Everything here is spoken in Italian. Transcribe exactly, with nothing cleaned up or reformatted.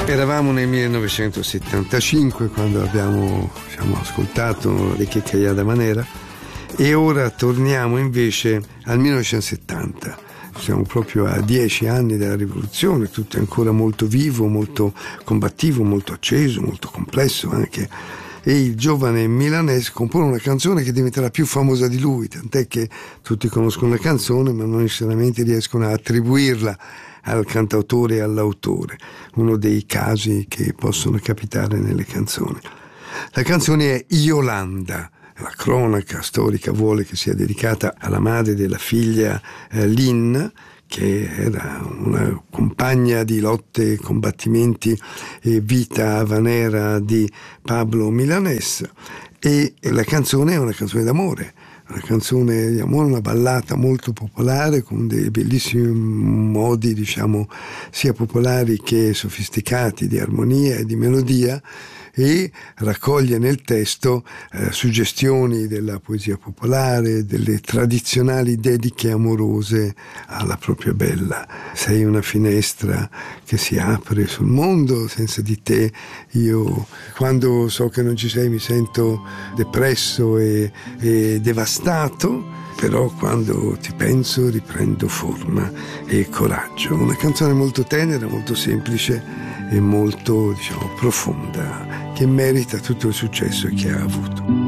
Eravamo nel millenovecentosettantacinque quando abbiamo, diciamo, ascoltato Le Checcaia da Manera, e ora torniamo invece al millenovecentosettanta. Siamo proprio a dieci anni dalla rivoluzione, tutto è ancora molto vivo, molto combattivo, molto acceso, molto complesso anche. E il giovane milanese compone una canzone che diventerà più famosa di lui, tant'è che tutti conoscono la canzone ma non necessariamente riescono a attribuirla al cantautore e all'autore, uno dei casi che possono capitare nelle canzoni. La canzone è Iolanda. La cronaca storica vuole che sia dedicata alla madre della figlia eh, Lynn, che era una compagna di lotte, combattimenti e vita havanera di Pablo Milanés, e la canzone è una canzone d'amore. Una canzone di amore, una ballata molto popolare con dei bellissimi modi, diciamo, sia popolari che sofisticati di armonia e di melodia, e raccoglie nel testo eh, suggestioni della poesia popolare, delle tradizionali dediche amorose alla propria bella. Sei una finestra che si apre sul mondo, senza di te io, quando so che non ci sei, mi sento depresso e, e devastato, però quando ti penso riprendo forma e coraggio. Una canzone molto tenera, molto semplice e molto, diciamo, profonda, che merita tutto il successo che ha avuto.